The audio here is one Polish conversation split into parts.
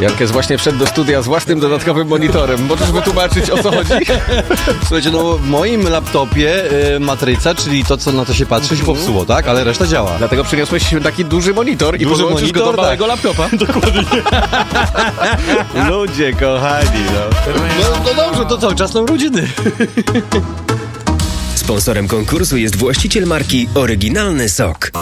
Jankes właśnie wszedł do studia z własnym dodatkowym monitorem. Możesz wytłumaczyć, o co chodzi? Słuchajcie, no w moim laptopie matryca, czyli to, co na to się patrzy, się popsuło, tak? Ale reszta działa. Dlatego przyniosłeś taki duży monitor i podłączysz go do małego laptopa. Dokładnie. Ludzie kochani, No dobrze, to cały czas są rodziny. Sponsorem konkursu jest właściciel marki Oryginalny Sok.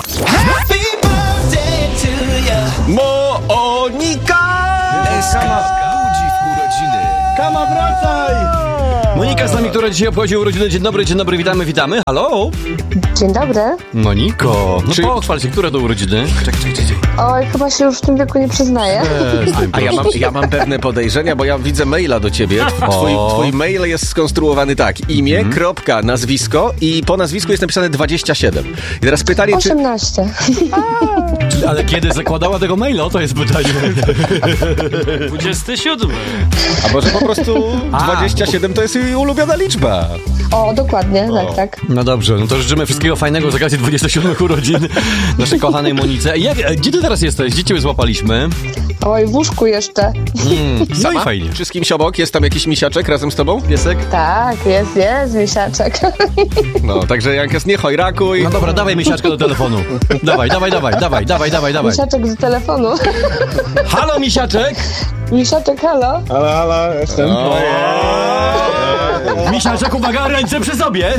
Monika! Budzi w urodziny. Kama, wracaj! Monika z nami, która dzisiaj obchodzi urodziny. Dzień dobry, witamy. Halo? Dzień dobry. Moniko, no Czy- pochwal się, które do urodziny? Czekaj. Oj, chyba się już w tym wieku nie przyznaję. A ja mam pewne podejrzenia, bo ja widzę maila do ciebie. Twój mail jest skonstruowany tak. Imię, kropka, nazwisko i po nazwisku jest napisane 27. I teraz pytanie, czy... 18. Ale kiedy zakładała tego maila? To jest pytanie. 27. A może po prostu 27 to jest jej ulubiona liczba. O, dokładnie, tak. No dobrze, no to życzymy wszystkiego fajnego z okazji 27 urodzin naszej kochanej Monice. Gdzie ty teraz jesteś? Gdzie cię złapaliśmy? Oj, w łóżku jeszcze. No i fajnie. Czy z kimś obok? Jest tam jakiś misiaczek razem z tobą? Piesek? Tak, jest, misiaczek. No, także Jankes, nie chojrakuj. No dobra, dawaj misiaczkę do telefonu. Dawaj. Misiaczek z telefonu. Halo, misiaczek! Misiaczek, halo? Halo, jestem. Misiaczek, uwaga, ręce przy sobie!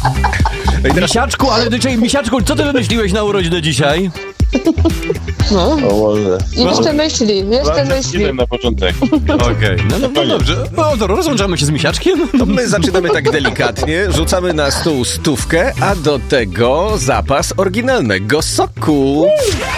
Misiaczku, co ty wymyśliłeś na urodziny dzisiaj? O Boże. Jeszcze myśli. Jeden na początek. Okej, no dobrze. No to rozłączamy się z misiaczkiem. To my zaczynamy tak delikatnie, rzucamy na stół 100, a do tego zapas oryginalnego soku.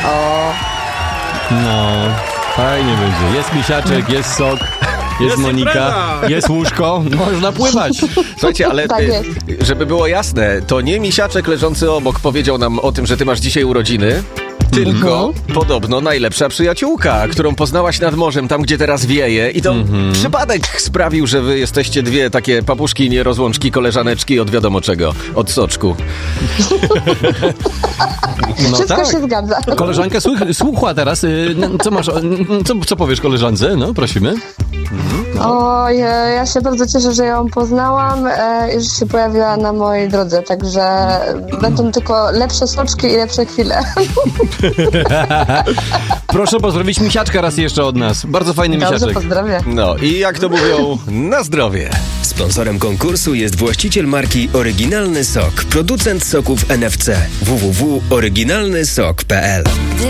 No, fajnie będzie. Jest misiaczek, jest sok, jest Monika, jest łóżko, można pływać. Słuchajcie, ale Tak jest. żeby było jasne, to nie misiaczek leżący obok powiedział nam o tym, że ty masz dzisiaj urodziny, tylko podobno najlepsza przyjaciółka, którą poznałaś nad morzem, tam gdzie teraz wieje i to przypadek sprawił, że wy jesteście dwie takie papuszki, nierozłączki, koleżaneczki od wiadomo czego, od soczku. No Wszystko tak. się zgadza. Koleżanka słucha teraz. Co masz? Co powiesz koleżance? No, prosimy. Oj, ja się bardzo cieszę, że ją poznałam i że się pojawiła na mojej drodze, także będą tylko lepsze soczki i lepsze chwile. Proszę pozdrowić misiaczka raz jeszcze od nas. Bardzo fajny Dobrze, misiaczek. pozdrawiam. No i jak to mówią, na zdrowie. Sponsorem konkursu jest właściciel marki Oryginalny Sok. Producent soków NFC. www.oryginalnysok.pl